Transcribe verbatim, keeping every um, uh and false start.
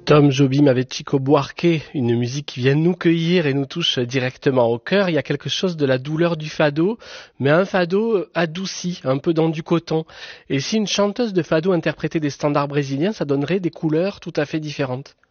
Tom Jobim avec Chico Buarque, une musique qui vient nous cueillir et nous touche directement au cœur. Il y a quelque chose de la douleur du fado, mais un fado adouci, un peu dans du coton. Et si une chanteuse de fado interprétait des standards brésiliens, ça donnerait des couleurs tout à fait différentes.